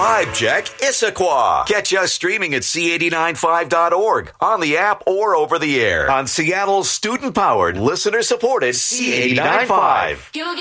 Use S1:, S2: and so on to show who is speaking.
S1: Vibe Check Issaquah. Catch us streaming at C895.org, on the app or over the air on Seattle's student-powered, listener-supported C895.